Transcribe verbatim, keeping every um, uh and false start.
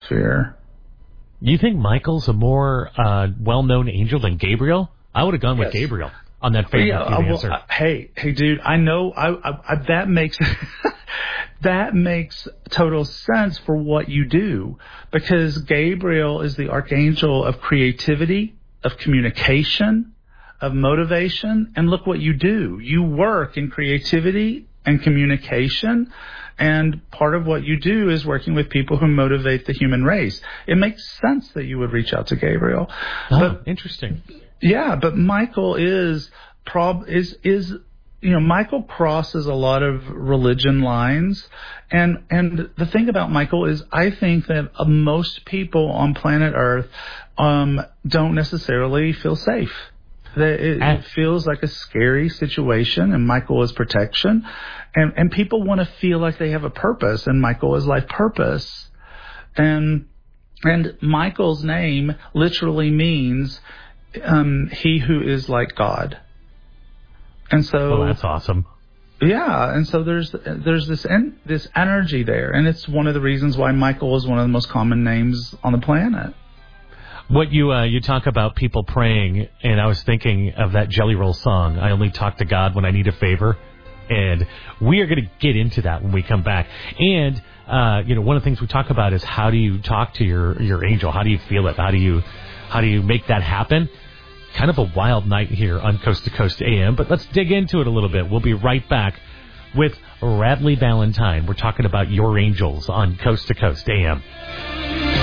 atmosphere. You think Michael's a more uh, well-known angel than Gabriel? I would have gone with Yes. Gabriel on that family yeah, feud uh, well, answer. uh, hey, hey, dude, I know I, I, I, that makes that makes total sense for what you do, because Gabriel is the archangel of creativity, of communication, of motivation, and look what you do. You work in creativity and communication, and part of what you do is working with people who motivate the human race. It makes sense that you would reach out to Gabriel. Oh, but, interesting. Yeah, but Michael is prob is is you know Michael crosses a lot of religion lines, and and the thing about Michael is I think that uh, most people on planet Earth um, don't necessarily feel safe. That it, it feels like a scary situation, and Michael is protection, and and people want to feel like they have a purpose, and Michael is life purpose, and and Michael's name literally means um, he who is like God, and so well, that's awesome. Yeah, and so there's there's this en- this energy there, and it's one of the reasons why Michael is one of the most common names on the planet. What you uh, you talk about people praying, and I was thinking of that Jelly Roll song, I Only Talk to God When I Need a Favor, and we are going to get into that when we come back. And, uh, you know, one of the things we talk about is how do you talk to your, your angel? How do you feel it? How do you how do you make that happen? Kind of a wild night here on Coast to Coast A M, but let's dig into it a little bit. We'll be right back with Radley Valentine. We're talking about your angels on Coast to Coast A M.